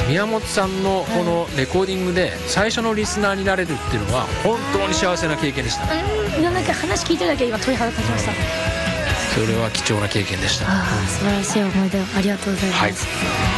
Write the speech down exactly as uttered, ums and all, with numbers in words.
宮本さんのこのレコーディングで最初のリスナーになれるっていうのは本当に幸せな経験でしたね。 うん、いやなんか話聞いてるだけで今鳥肌立ちました。 それは貴重な経験でした。 あ、素晴らしい思い出をありがとうございます。はい。